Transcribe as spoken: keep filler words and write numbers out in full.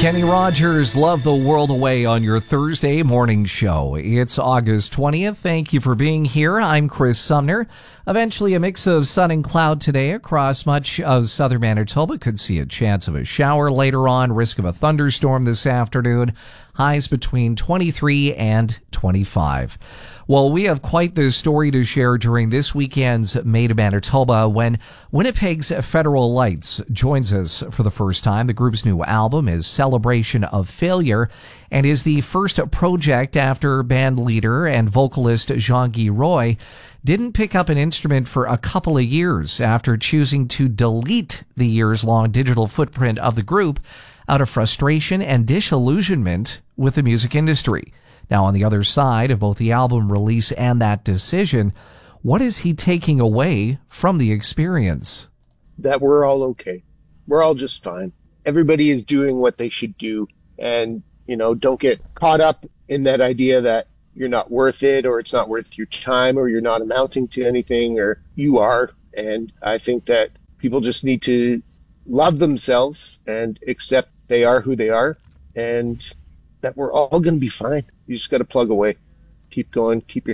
Kenny Rogers, Love the World Away on your Thursday morning show. It's August twentieth. Thank you for being here. I'm Chris Sumner. Eventually a mix of sun and cloud today across much of southern Manitoba. Could see a chance of a shower later on, risk of a thunderstorm this afternoon. Highs between twenty-three and twenty-five. Well, we have quite the story to share during this weekend's Made in Manitoba when Winnipeg's Federal Lights joins us for the first time. The group's new album is Celebration of Failure and is the first project after band leader and vocalist Jean-Guy Roy didn't pick up an instrument for a couple of years after choosing to delete the years-long digital footprint of the group out of frustration and disillusionment with the music industry. Now, on the other side of both the album release and that decision, what is he taking away from the experience? That we're all okay. We're all just fine. Everybody is doing what they should do. And, you know, don't get caught up in that idea that you're not worth it, or it's not worth your time, or you're not amounting to anything, or you are. And I think that people just need to love themselves and accept they are who they are, and that we're all going to be fine. You just got to plug away, keep going, keep your